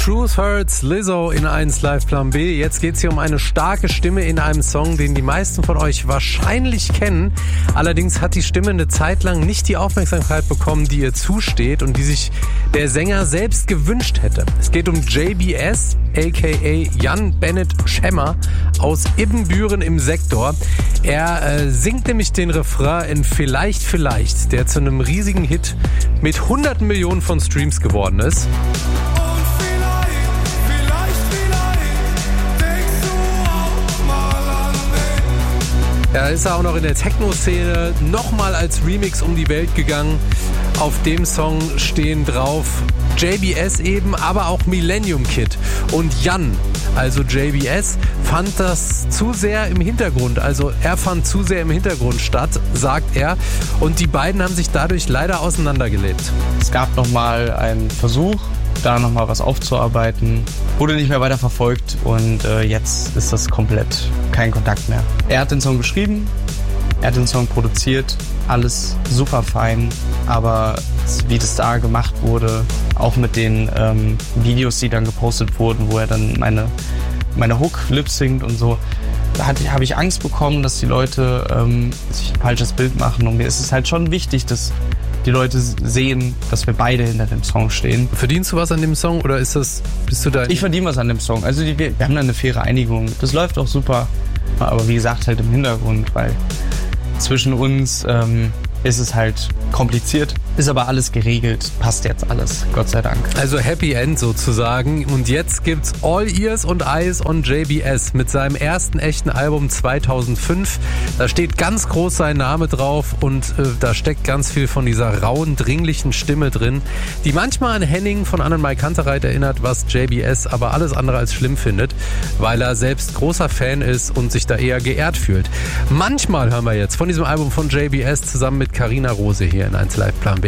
Truth Hurts, Lizzo in 1 Live Plan B. Jetzt geht's hier um eine starke Stimme in einem Song, den die meisten von euch wahrscheinlich kennen. Allerdings hat die Stimme eine Zeit lang nicht die Aufmerksamkeit bekommen, die ihr zusteht und die sich der Sänger selbst gewünscht hätte. Es geht um JBS, a.k.a. Jan Bennett Schemmer aus Ibbenbüren im Sektor. Er singt nämlich den Refrain in Vielleicht, Vielleicht, der zu einem riesigen Hit mit hunderten Millionen von Streams geworden ist. Da ist er auch noch in der Techno-Szene nochmal als Remix um die Welt gegangen. Auf dem Song stehen drauf JBS eben, aber auch Millennium Kid. Und Jan, also JBS, fand das zu sehr im Hintergrund. Also er fand zu sehr im Hintergrund statt, sagt er. Und die beiden haben sich dadurch leider auseinandergelebt. Es gab nochmal einen Versuch, da nochmal was aufzuarbeiten. Wurde nicht mehr weiter verfolgt und jetzt ist das komplett kein Kontakt mehr. Er hat den Song geschrieben, er hat den Song produziert, alles super fein, aber wie das da gemacht wurde, auch mit den Videos, die dann gepostet wurden, wo er dann meine Hook lip-singt und so, da habe ich Angst bekommen, dass die Leute sich ein falsches Bild machen. Und mir ist es halt schon wichtig, dass die Leute sehen, dass wir beide hinter dem Song stehen. Verdienst du was an dem Song oder bist du da? Ich verdiene was an dem Song. Also wir haben da eine faire Einigung. Das läuft auch super. Aber wie gesagt, halt im Hintergrund, weil zwischen uns ist es halt kompliziert. Ist aber alles geregelt. Passt jetzt alles. Gott sei Dank. Also Happy End sozusagen. Und jetzt gibt's All Ears und Eyes on JBS mit seinem ersten echten Album 2005. Da steht ganz groß sein Name drauf und da steckt ganz viel von dieser rauen, dringlichen Stimme drin, die manchmal an Henning von Annenmai Kantereit erinnert, was JBS aber alles andere als schlimm findet, weil er selbst großer Fan ist und sich da eher geehrt fühlt. Manchmal hören wir jetzt von diesem Album von JBS zusammen mit Carina Rose hier in 1 Live Plan B.